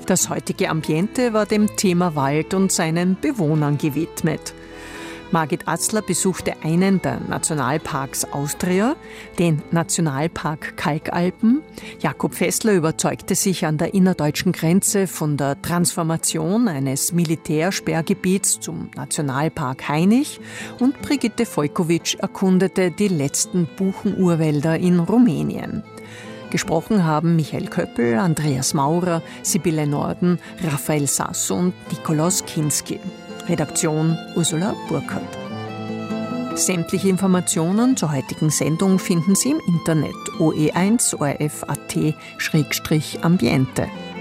Das heutige Ambiente war dem Thema Wald und seinen Bewohnern gewidmet. Margit Atzler besuchte einen der Nationalparks Austria, den Nationalpark Kalkalpen. Jakob Fessler überzeugte sich an der innerdeutschen Grenze von der Transformation eines Militärsperrgebiets zum Nationalpark Hainich und Brigitte Vojković erkundete die letzten Buchenurwälder in Rumänien. Gesprochen haben Michael Köppel, Andreas Maurer, Sibylle Norden, Raphael Sass und Nikolaus Kinski. Redaktion Ursula Burkhardt. Sämtliche Informationen zur heutigen Sendung finden Sie im Internet OE1 ORF.at/ambiente.